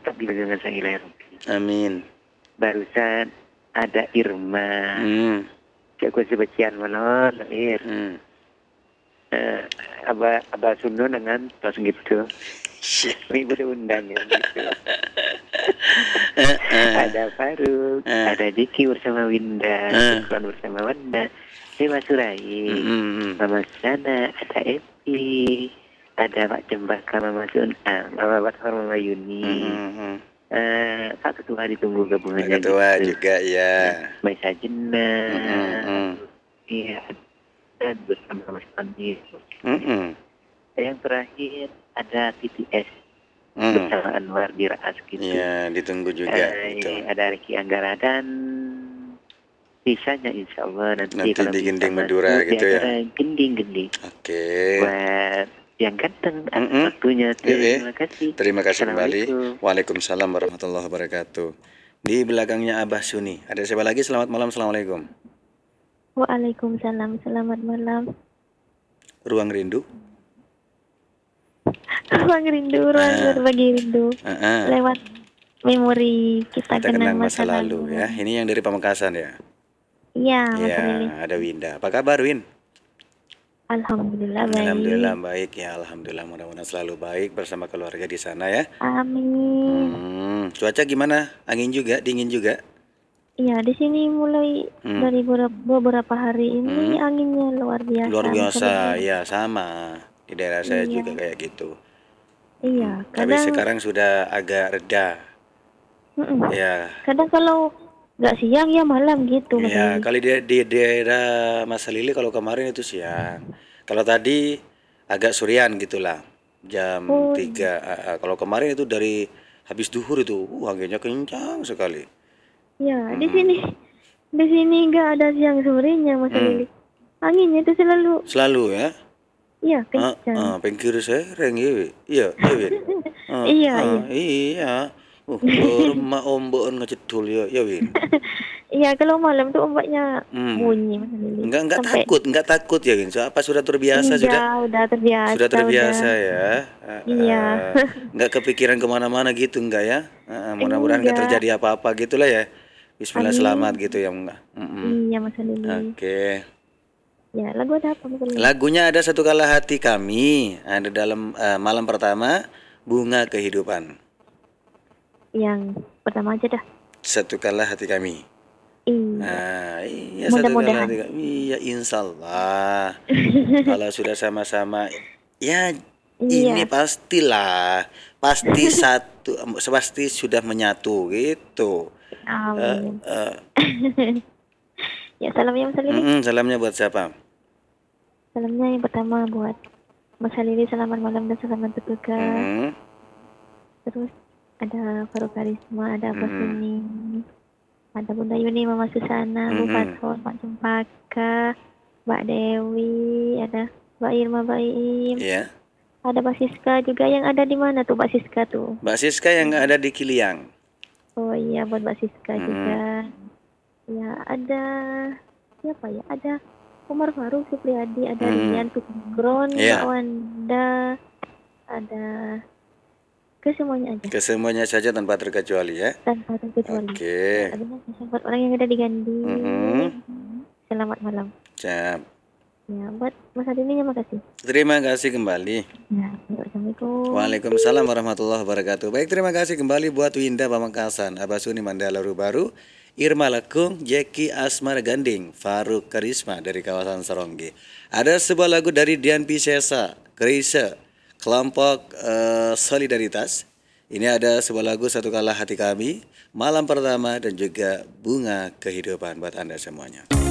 tetap dengan sang ilahi Rabbi. Amin. Barusan ada Irma. Cek sebacian malon lahir. Abah Suno dengan tos gitu. Ini berundang ya gitu. Ada Faruk, ada Diki bersama Winda, Iklan bersama Wanda, Dewa Surai, Mama Sana, ada Epi, ada Pak Cempaka, Mama Sunang, Mama Bathor, Mama Yuni. Pak Ketua ditunggu gabungannya. Ketua gitu. juga ya. Mbak Sajena, iya, dan bersama Mas Andi. Yang terakhir ada TTS bersama Anwar di Raas gitu. Iya, ditunggu juga. Ada Riki Anggara dan sisanya insya Allah nanti kalau di bisa Gending Madura gitu ya. Gending. Oke. Buat yang ganteng waktunya. Terima kasih. Terima kasih kembali. Waalaikumsalam warahmatullahi wabarakatuh. Di belakangnya Abah Suni. Ada siapa lagi? Selamat malam. Assalamualaikum. Waalaikumsalam. Selamat malam. Ruang Rindu. Ruang berbagi rindu. Lewat memori kita kenang masa lalu ya. Ini yang dari Pamekasan ya. Iya, Mas Lili. Ada Winda. Apa kabar, Win? Alhamdulillah baik. Alhamdulillah baik ya. Alhamdulillah, mudah-mudahan selalu baik bersama keluarga di sana ya. Amin. Cuaca gimana? Angin juga, dingin juga? Iya, di sini mulai dari beberapa hari ini anginnya luar biasa. Luar biasa, ya sama. Di daerah saya juga kayak gitu. Iya, tapi sekarang sudah agak reda. Ya. Kadang kalau nggak siang ya malam gitu. Ya, kali di daerah Mas Lili kalau kemarin itu siang. Kalau tadi agak surian gitulah, jam 3. Kalau kemarin itu dari habis duhur itu, anginnya kencang sekali. Ya, di sini nggak ada siang sorenya Mas Lili. Anginnya itu selalu ya. Iya, kencang. Pengkir sereng ya. Iya. Iya. Rumah ombon ngecedul ya Win. Iya, kalau malam tuh ombaknya bunyi Mas Lili. Enggak takut ya Win. Apa sudah terbiasa udah terbiasa. Sudah terbiasa ya. Iya. Enggak kepikiran kemana-mana gitu enggak ya? Mudah-mudahan enggak terjadi apa-apa gitulah ya. Bismillah selamat gitu ya enggak. Iya Mas Lili. Oke. Ya, lagu ada apa? Lagunya ada Satu Kala Hati Kami. Ada dalam malam pertama Bunga Kehidupan. Yang pertama aja dah. Satu Kala Hati Kami. Iya. Satu Kala Hati Kami. Iya, insyaallah. Kalau sudah sama-sama ya ini pastilah. Pasti pasti sudah menyatu gitu. Amin. Ya, salamnya Mas Lili. Salamnya buat siapa? Salamnya yang pertama buat Mas Lili, selamat malam dan selamat bertugas. Terus ada Faruk Karisma, ada Pak Suni, ada Bunda Yuni, Mama Susana, Bu Fathor, Pak Cempaka, Mbak Dewi, ada Mbak Irma, Mbak Iim. Iya. Ada Mbak Siska juga, yang ada di mana tuh Mbak Siska tuh? Mbak Siska yang ada di Kiliang. Oh iya, buat Mbak Siska juga. Ya, ada siapa ya? Ada Umar Faruk Supriyadi, ada Rian Tukron, Mbak Wanda, ada kesemuanya aja. Kesemuanya saja tanpa terkecuali ya. Tanpa terkecuali. Oke. Buat orang yang ada di Ganding. Selamat malam. Siap. Ya, buat Mas Adini makasih. Terima kasih kembali. Ya, Assalamualaikum. Waalaikumsalam warahmatullahi wabarakatuh. Baik, terima kasih kembali buat Winda Pamekasan, Abah Suni Mandala Baru, Irma Lekung, Jeki Asmar Ganding, Faruk Karisma dari kawasan Seronggi. Ada sebuah lagu dari Dian Piscesa, Krisha, kelompok Solidaritas. Ini ada sebuah lagu Satu Kala Hati Kami, Malam Pertama dan juga Bunga Kehidupan buat Anda semuanya.